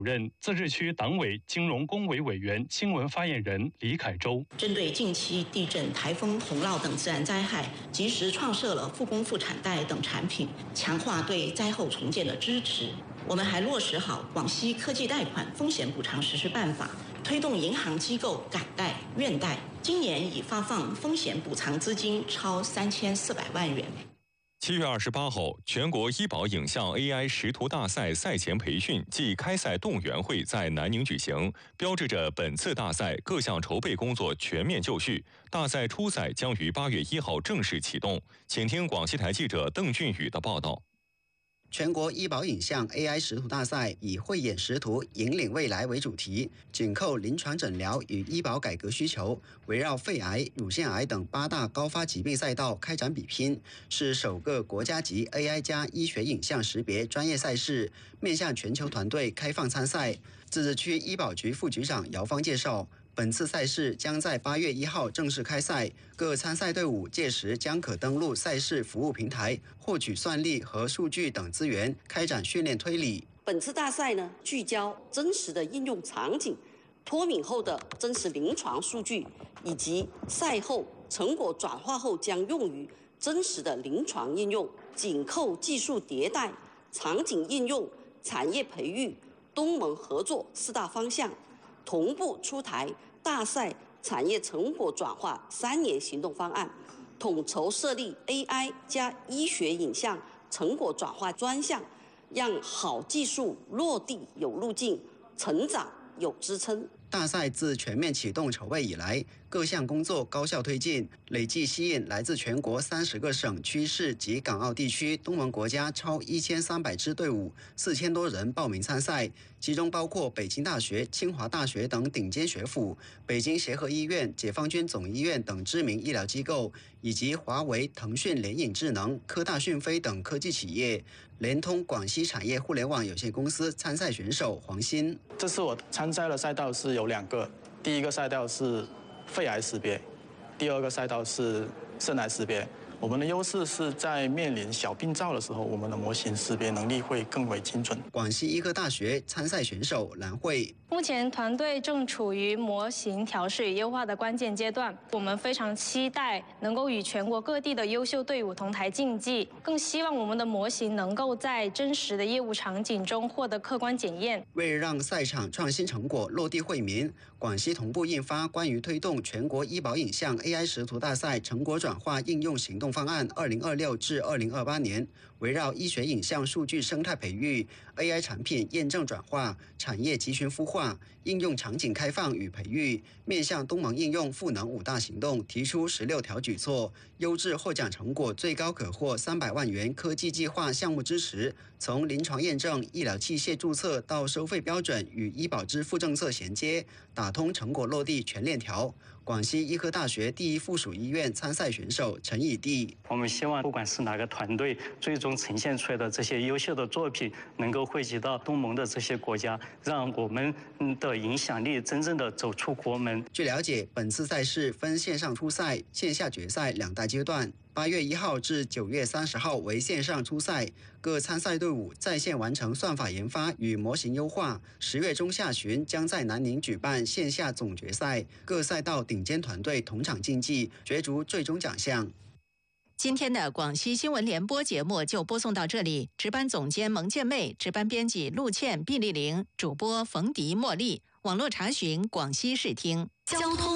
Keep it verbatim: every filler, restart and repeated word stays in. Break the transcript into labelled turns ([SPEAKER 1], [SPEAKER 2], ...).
[SPEAKER 1] 主任、自治区党委金融工委委员、新闻发言人李凯洲。
[SPEAKER 2] 针对近期地震、台风、洪涝等自然灾害，及时创设了复工复产贷等产品，强化对灾后重建的支持。我们还落实好广西科技贷款风险补偿实施办法，推动银行机构改贷、愿贷。今年已发放风险补偿资金超三千四百万元。
[SPEAKER 3] 七月二十八号，全国医保影像 A I 识图大赛赛前培训暨开赛动员会在南宁举行，标志着本次大赛各项筹备工作全面就绪。大赛初赛将于八月一号正式启动。请听广西台记者邓俊宇的报道。
[SPEAKER 4] 全国医保影像 A I 识图大赛以慧眼识图引领未来为主题，紧扣临床诊疗与医保改革需求，围绕肺癌、乳腺癌等八大高发疾病赛道开展比拼，是首个国家级 A I 加医学影像识别专业赛事，面向全球团队开放参赛。自治区医保局副局长姚芳介绍，本次赛事将在八月一号正式开赛，各参赛队伍届时将可登录赛事服务平台，获取算力和数据等资源，开展训练推理。
[SPEAKER 5] 本次大赛呢，聚焦真实的应用场景、脱敏后的真实临床数据，以及赛后成果转化后将用于真实的临床应用，紧扣技术迭代、场景应用、产业培育、东盟合作四大方向，同步出台大赛产业成果转化三年行动方案，统筹设立 A I 加医学影像成果转化专项，让好技术落地有路径，成长有支撑。
[SPEAKER 4] 大赛自全面启动筹备以来，各项工作高效推进，累计吸引来自全国三十个省区市及港澳地区东盟国家超一千三百支队伍，四千多人报名参赛，其中包括北京大学、清华大学等顶尖学府、北京协和医院、解放军总医院等知名医疗机构，以及华为、腾讯、联影智能、科大讯飞等科技企业，联通广西产业互联网有限公司参赛选手黄鑫。
[SPEAKER 6] 这次我参赛的赛道是有两个，第一个赛道是肺癌识别，第二个赛道是肾癌识别。我们的优势是在面临小病灶的时候，我们的模型识别能力会更为精准。
[SPEAKER 4] 广西医科大学参赛选手蓝慧，
[SPEAKER 7] 目前团队正处于模型调试与优化的关键阶段，我们非常期待能够与全国各地的优秀队伍同台竞技，更希望我们的模型能够在真实的业务场景中获得客观检验。
[SPEAKER 4] 为让赛场创新成果落地惠民，广西同步印发关于推动全国医保影像 A I 识图大赛成果转化应用行动方案二零二六至二零二八年，围绕医学影像数据生态培育、A I 产品验证转化、产业集群孵化、应用场景开放与培育，面向东盟应用赋能五大行动提出十六条举措，优质获奖成果最高可获三百万元科技计划项目支持，从临床验证、医疗器械注册到收费标准与医保支付政策衔接，打通成果落地全链条。广西医科大学第一附属医院参赛选手陈以娣，
[SPEAKER 8] 我们希望不管是哪个团队，最终呈现出来的这些优秀的作品，能够惠及到东盟的这些国家，让我们的影响力真正的走出国门。
[SPEAKER 4] 据了解，本次赛事分线上初赛、线下决赛两大阶段。八月一号至九月三十号为线上初赛，各参赛队伍在线完成算法研发与模型优化。十月中下旬将在南宁举办线下总决赛，各赛道顶尖团队同场竞技，角逐最终奖项。
[SPEAKER 9] 今天的广西新闻联播节目就播送到这里，值班总监蒙建妹，值班编辑陆倩、毕丽玲，主播冯迪、茉莉，网络查询广西视听交通。